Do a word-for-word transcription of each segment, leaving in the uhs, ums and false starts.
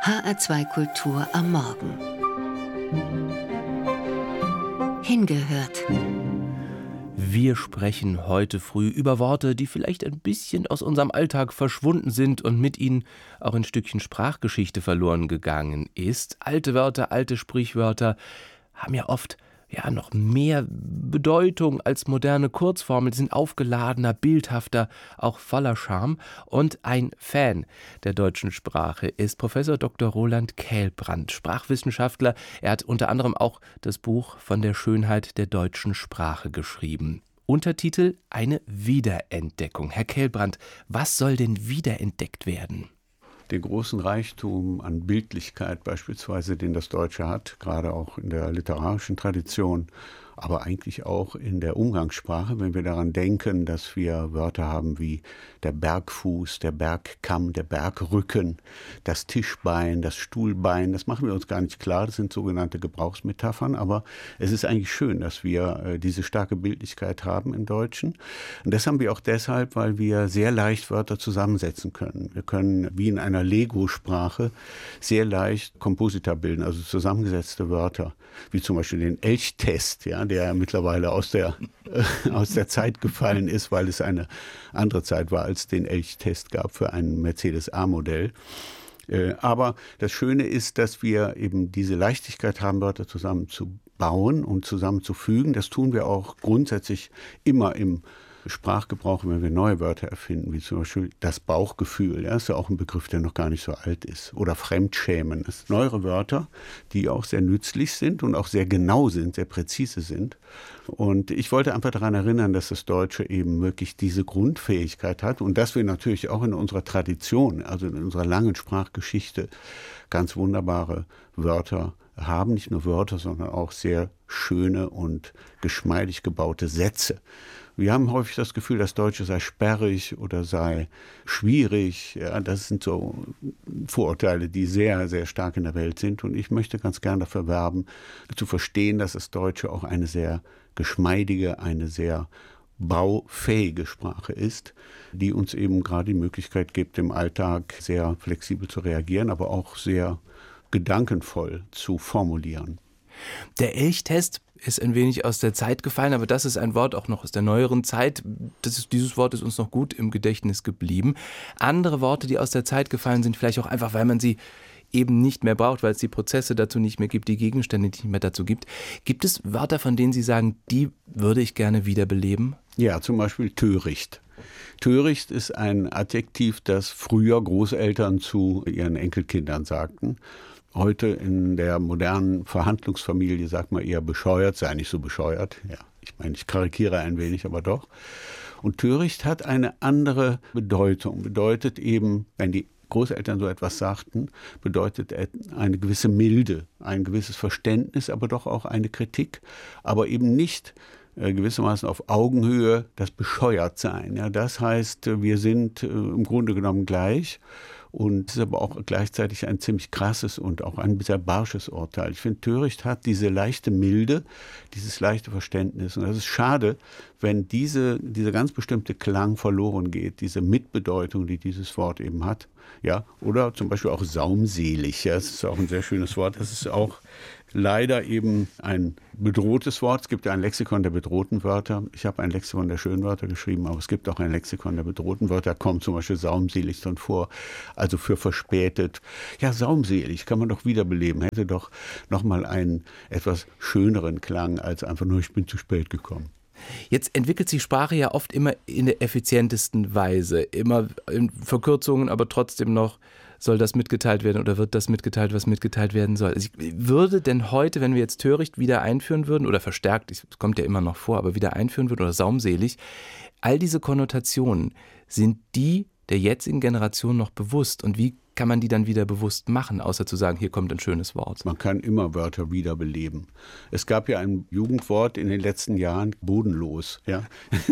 H R zwei Kultur am Morgen. Hingehört. Wir sprechen heute früh über Worte, die vielleicht ein bisschen aus unserem Alltag verschwunden sind und mit ihnen auch ein Stückchen Sprachgeschichte verloren gegangen ist. Alte Wörter, alte Sprichwörter haben ja oft ja noch mehr Bedeutung als moderne Kurzformeln, sind aufgeladener, bildhafter, auch voller Charme. Und ein Fan der deutschen Sprache ist Professor Doktor Roland Kaelbrand, Sprachwissenschaftler. Er hat unter anderem auch das Buch von der Schönheit der deutschen Sprache geschrieben. Untertitel: Eine Wiederentdeckung. Herr Kaelbrand, was soll denn wiederentdeckt werden? Den großen Reichtum an Bildlichkeit beispielsweise, den das Deutsche hat, gerade auch in der literarischen Tradition, aber eigentlich auch in der Umgangssprache, wenn wir daran denken, dass wir Wörter haben wie der Bergfuß, der Bergkamm, der Bergrücken, das Tischbein, das Stuhlbein. Das machen wir uns gar nicht klar, das sind sogenannte Gebrauchsmetaphern, aber es ist eigentlich schön, dass wir äh, diese starke Bildlichkeit haben im Deutschen. Und das haben wir auch deshalb, weil wir sehr leicht Wörter zusammensetzen können. Wir können wie in einer Lego-Sprache sehr leicht Komposita bilden, also zusammengesetzte Wörter, wie zum Beispiel den Elchtest, ja, der mittlerweile aus der, äh, aus der Zeit gefallen ist, weil es eine andere Zeit war, als den Elchtest gab für ein Mercedes A-Modell. Äh, aber das Schöne ist, dass wir eben diese Leichtigkeit haben, Wörter zusammenzubauen und zusammenzufügen. Das tun wir auch grundsätzlich immer im Sprachgebrauch, wenn wir neue Wörter erfinden, wie zum Beispiel das Bauchgefühl. Ja, ist ja auch ein Begriff, der noch gar nicht so alt ist. Oder Fremdschämen. Das sind neuere Wörter, die auch sehr nützlich sind und auch sehr genau sind, sehr präzise sind. Und ich wollte einfach daran erinnern, dass das Deutsche eben wirklich diese Grundfähigkeit hat und dass wir natürlich auch in unserer Tradition, also in unserer langen Sprachgeschichte, ganz wunderbare Wörter haben. Nicht nur Wörter, sondern auch sehr schöne und geschmeidig gebaute Sätze. Wir haben häufig das Gefühl, das Deutsche sei sperrig oder sei schwierig. Ja, das sind so Vorurteile, die sehr, sehr stark in der Welt sind. Und ich möchte ganz gern dafür werben, zu verstehen, dass das Deutsche auch eine sehr geschmeidige, eine sehr baufähige Sprache ist, die uns eben gerade die Möglichkeit gibt, im Alltag sehr flexibel zu reagieren, aber auch sehr gedankenvoll zu formulieren. Der Elchtest ist ein wenig aus der Zeit gefallen, aber das ist ein Wort auch noch aus der neueren Zeit. Das ist, dieses Wort ist uns noch gut im Gedächtnis geblieben. Andere Worte, die aus der Zeit gefallen sind, vielleicht auch einfach, weil man sie eben nicht mehr braucht, weil es die Prozesse dazu nicht mehr gibt, die Gegenstände nicht mehr dazu gibt. Gibt es Wörter, von denen Sie sagen, die würde ich gerne wiederbeleben? Ja, zum Beispiel töricht. Töricht ist ein Adjektiv, das früher Großeltern zu ihren Enkelkindern sagten. Heute in der modernen Verhandlungsfamilie sagt man eher bescheuert, sei nicht so bescheuert. Ja, ich meine, ich karikiere ein wenig, aber doch. Und töricht hat eine andere Bedeutung. Bedeutet eben, wenn die Großeltern so etwas sagten, bedeutet eine gewisse Milde, ein gewisses Verständnis, aber doch auch eine Kritik, aber eben nicht äh, gewissermaßen auf Augenhöhe das Bescheuertsein. Ja, das heißt, wir sind äh, im Grunde genommen gleich. Und es ist aber auch gleichzeitig ein ziemlich krasses und auch ein sehr barsches Urteil. Ich finde, töricht hat diese leichte Milde, dieses leichte Verständnis. Und das ist schade, wenn diese, dieser ganz bestimmte Klang verloren geht, diese Mitbedeutung, die dieses Wort eben hat. Ja, oder zum Beispiel auch saumselig. Ja, das ist auch ein sehr schönes Wort. Das ist auch leider eben ein bedrohtes Wort. Es gibt ja ein Lexikon der bedrohten Wörter. Ich habe ein Lexikon der schönen Wörter geschrieben, aber es gibt auch ein Lexikon der bedrohten Wörter. Da kommt zum Beispiel saumselig drin vor, also für verspätet. Ja, saumselig kann man doch wiederbeleben. Hätte doch nochmal einen etwas schöneren Klang als einfach nur, ich bin zu spät gekommen. Jetzt entwickelt sich Sprache ja oft immer in der effizientesten Weise, immer in Verkürzungen, aber trotzdem noch soll das mitgeteilt werden oder wird das mitgeteilt, was mitgeteilt werden soll. Also ich würde denn heute, wenn wir jetzt töricht wieder einführen würden oder verstärkt, es kommt ja immer noch vor, aber wieder einführen würden oder saumselig, all diese Konnotationen, sind die der jetzigen Generation noch bewusst und wie kann man die dann wieder bewusst machen, außer zu sagen, hier kommt ein schönes Wort? Man kann immer Wörter wiederbeleben. Es gab ja ein Jugendwort in den letzten Jahren, bodenlos. Ja?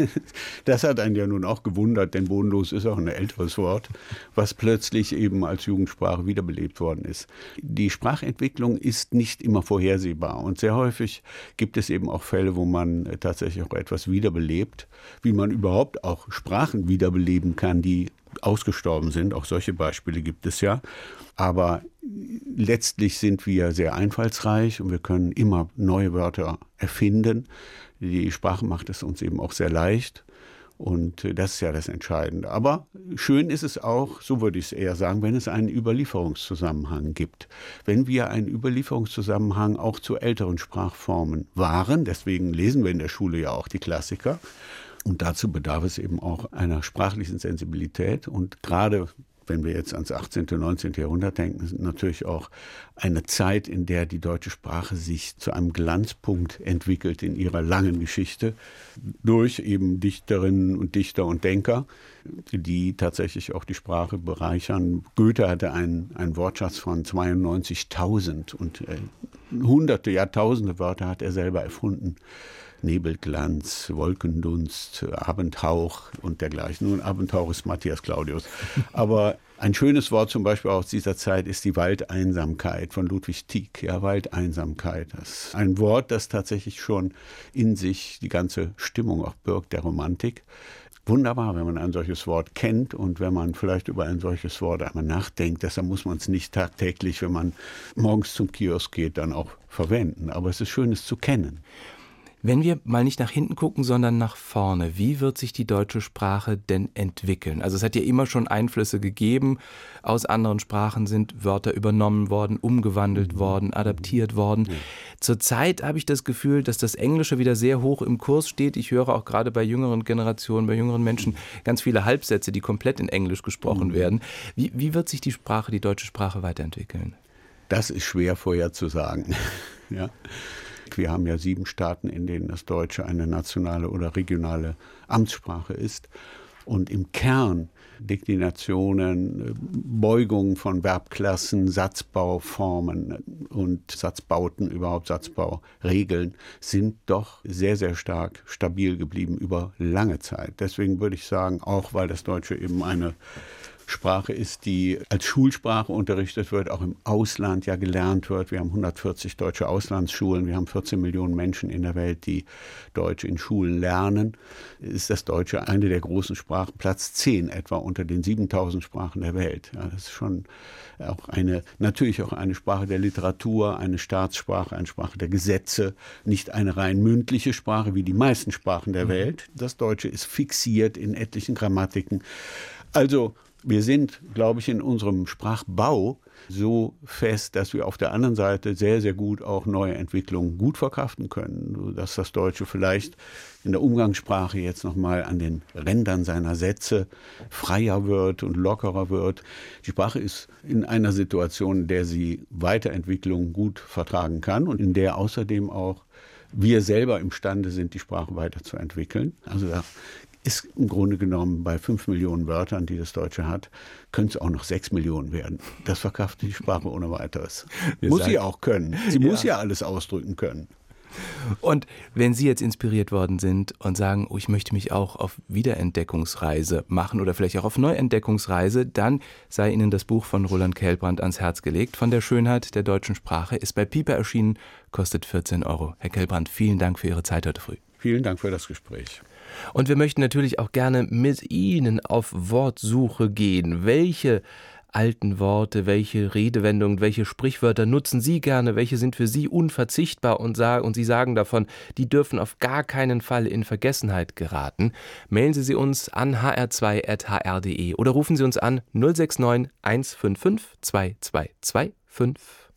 Das hat einen ja nun auch gewundert, denn bodenlos ist auch ein älteres Wort, was plötzlich eben als Jugendsprache wiederbelebt worden ist. Die Sprachentwicklung ist nicht immer vorhersehbar und sehr häufig gibt es eben auch Fälle, wo man tatsächlich auch etwas wiederbelebt, wie man überhaupt auch Sprachen wiederbeleben kann, die ausgestorben sind. Auch solche Beispiele gibt es ja. Aber letztlich sind wir sehr einfallsreich und wir können immer neue Wörter erfinden. Die Sprache macht es uns eben auch sehr leicht. Und das ist ja das Entscheidende. Aber schön ist es auch, so würde ich es eher sagen, wenn es einen Überlieferungszusammenhang gibt. Wenn wir einen Überlieferungszusammenhang auch zu älteren Sprachformen wahren, deswegen lesen wir in der Schule ja auch die Klassiker. Und dazu bedarf es eben auch einer sprachlichen Sensibilität. Und gerade wenn wir jetzt ans achtzehnten. neunzehnten. Jahrhundert denken, ist natürlich auch eine Zeit, in der die deutsche Sprache sich zu einem Glanzpunkt entwickelt in ihrer langen Geschichte durch eben Dichterinnen und Dichter und Denker, die tatsächlich auch die Sprache bereichern. Goethe hatte einen, einen Wortschatz von zweiundneunzigtausend und äh, hunderte, Jahrtausende Wörter hat er selber erfunden. Nebelglanz, Wolkendunst, Abendhauch und dergleichen. Nun, Abendhauch ist Matthias Claudius. Aber ein schönes Wort zum Beispiel aus dieser Zeit ist die Waldeinsamkeit von Ludwig Tieck. Ja, Waldeinsamkeit. Das ist ein Wort, das tatsächlich schon in sich die ganze Stimmung auch birgt, der Romantik. Wunderbar, wenn man ein solches Wort kennt und wenn man vielleicht über ein solches Wort einmal nachdenkt. Deshalb muss man es nicht tagtäglich, wenn man morgens zum Kiosk geht, dann auch verwenden. Aber es ist schön, es zu kennen. Wenn wir mal nicht nach hinten gucken, sondern nach vorne, wie wird sich die deutsche Sprache denn entwickeln? Also es hat ja immer schon Einflüsse gegeben. Aus anderen Sprachen sind Wörter übernommen worden, umgewandelt mhm. worden, adaptiert worden. Mhm. Zurzeit habe ich das Gefühl, dass das Englische wieder sehr hoch im Kurs steht. Ich höre auch gerade bei jüngeren Generationen, bei jüngeren Menschen ganz viele Halbsätze, die komplett in Englisch gesprochen mhm. werden. Wie, wie wird sich die Sprache, die deutsche Sprache weiterentwickeln? Das ist schwer vorherzusagen. Ja. Wir haben ja sieben Staaten, in denen das Deutsche eine nationale oder regionale Amtssprache ist. Und im Kern Deklinationen, Beugungen von Verbklassen, Satzbauformen und Satzbauten, überhaupt Satzbauregeln sind doch sehr, sehr stark stabil geblieben über lange Zeit. Deswegen würde ich sagen, auch weil das Deutsche eben eine Sprache ist, die als Schulsprache unterrichtet wird, auch im Ausland ja gelernt wird. Wir haben hundertvierzig deutsche Auslandsschulen, wir haben vierzehn Millionen Menschen in der Welt, die Deutsch in Schulen lernen. Ist das Deutsche eine der großen Sprachen, Platz zehn etwa unter den siebentausend Sprachen der Welt. Ja, das ist schon auch eine, natürlich auch eine Sprache der Literatur, eine Staatssprache, eine Sprache der Gesetze, nicht eine rein mündliche Sprache wie die meisten Sprachen der Welt. Das Deutsche ist fixiert in etlichen Grammatiken. Also wir sind, glaube ich, in unserem Sprachbau so fest, dass wir auf der anderen Seite sehr, sehr gut auch neue Entwicklungen gut verkraften können, dass das Deutsche vielleicht in der Umgangssprache jetzt nochmal an den Rändern seiner Sätze freier wird und lockerer wird. Die Sprache ist in einer Situation, in der sie Weiterentwicklung gut vertragen kann und in der außerdem auch wir selber imstande sind, die Sprache weiterzuentwickeln. Also da ist im Grunde genommen bei fünf Millionen Wörtern, die das Deutsche hat, können es auch noch sechs Millionen werden. Das verkraftet die Sprache ohne weiteres. Wir muss sagen, sie auch können. Sie ja. muss ja alles ausdrücken können. Und wenn Sie jetzt inspiriert worden sind und sagen, oh, ich möchte mich auch auf Wiederentdeckungsreise machen oder vielleicht auch auf Neuentdeckungsreise, dann sei Ihnen das Buch von Roland Kehlbrand ans Herz gelegt. Von der Schönheit der deutschen Sprache, ist bei Piper erschienen, kostet vierzehn Euro. Herr Kehlbrand, vielen Dank für Ihre Zeit heute früh. Vielen Dank für das Gespräch. Und wir möchten natürlich auch gerne mit Ihnen auf Wortsuche gehen. Welche alten Worte, welche Redewendungen, welche Sprichwörter nutzen Sie gerne? Welche sind für Sie unverzichtbar und, sagen, und Sie sagen davon, die dürfen auf gar keinen Fall in Vergessenheit geraten? Mailen Sie sie uns an h r zwei at h r punkt d e oder rufen Sie uns an null sechs neun eins fünf fünf zwei zwei zwei fünf.